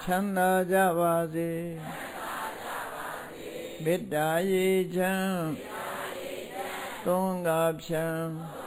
ချမ်းသာကြပါစေမေတ္တာရေချမ်းသွန်ကားဖြံ